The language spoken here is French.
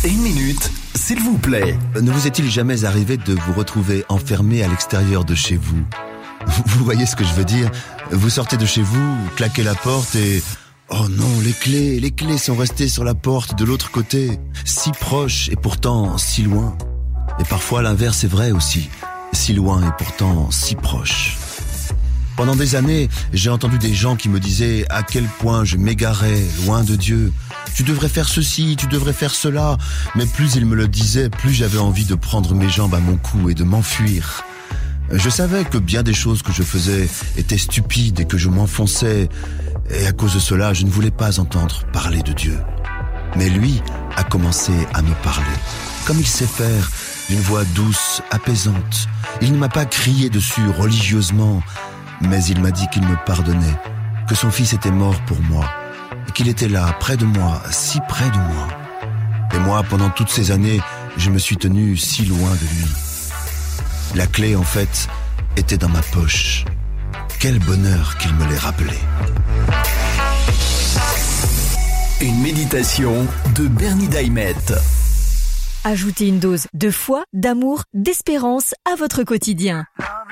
Une minute, s'il vous plaît. Ne vous est-il jamais arrivé de vous retrouver enfermé à l'extérieur de chez vous ? Vous voyez ce que je veux dire ? Vous sortez de chez vous, vous claquez la porte et... Oh non, les clés sont restées sur la porte de l'autre côté. Si proches et pourtant si loin. Et parfois l'inverse est vrai aussi. Si loin et pourtant si proche. Pendant des années, j'ai entendu des gens qui me disaient à quel point je m'égarais loin de Dieu. Tu devrais faire ceci, tu devrais faire cela. Mais plus ils me le disaient, plus j'avais envie de prendre mes jambes à mon cou et de m'enfuir. Je savais que bien des choses que je faisais étaient stupides et que je m'enfonçais. Et à cause de cela, je ne voulais pas entendre parler de Dieu. Mais lui a commencé à me parler. Comme il sait faire, d'une voix douce, apaisante. Il ne m'a pas crié dessus religieusement, mais il m'a dit qu'il me pardonnait, que son fils était mort pour moi, et qu'il était là, près de moi, si près de moi. Et moi, pendant toutes ces années, je me suis tenu si loin de lui. La clé, en fait, était dans ma poche. Quel bonheur qu'il me l'ait rappelé. Une méditation de Bernie Daimet. Ajoutez une dose de foi, d'amour, d'espérance à votre quotidien.